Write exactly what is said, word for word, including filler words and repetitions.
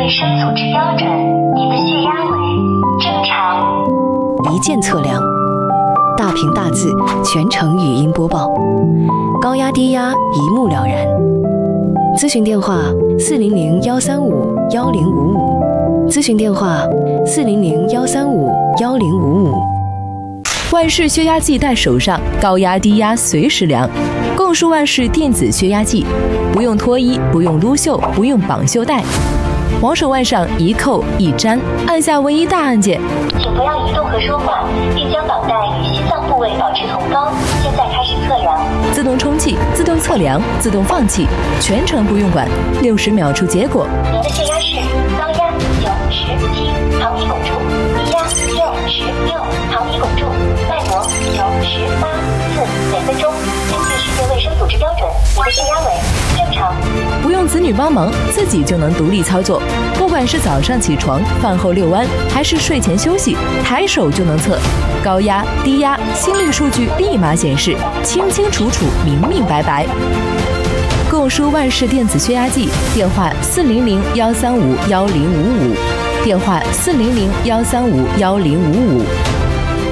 卫生组织标准，您的血压为正常。 一键测量，大屏大字，全程语音播报，高压低压一目了然。咨询电话：四零零幺三五幺零五五。咨询电话：四零零幺三五幺零五五。 万氏血压计带手上，高压低压随时量。共舒万氏电子血压计，不用脱衣，不用撸袖，不用绑袖带，往手腕上一扣一粘，按下唯一大按键。 请不要移动和说话，并将绑带与心脏部位保持同高。现在开始测量。 自动充气，自动测量，自动放气，全程不用管，六十秒出结果。 您的血压是高压九十七毫米汞柱，低压六十六毫米汞柱，脉搏九十八次每分钟。根据世界卫生组织标准，您的血压为正常。 不用子女帮忙，自己就能独立操作。不管是早上起床、饭后遛弯，还是睡前休息，抬手就能测。高压、低压、心率数据立马显示，清清楚楚、明明白白。共舒万氏电子血压计，电话四零零幺三五幺零五五，电话四零零幺三五幺零五五。